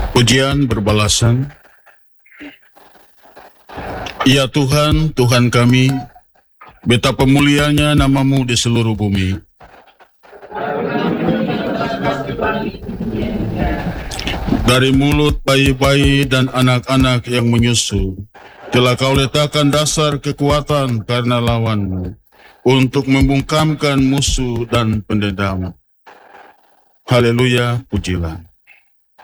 Pujian berbalasan. Ya Tuhan, Tuhan kami, betapa mulianya namamu di seluruh bumi. Dari mulut bayi-bayi dan anak-anak yang menyusu, telah kau letakkan dasar kekuatan karena lawanmu, untuk membungkamkan musuh dan pendendam. Haleluya, pujilah.